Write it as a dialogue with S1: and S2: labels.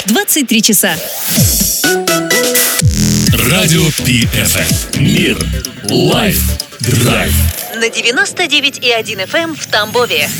S1: в 23 часа.
S2: Радио PFM. Мир. Лайф. Драйв.
S1: На 99,1 FM в Тамбове.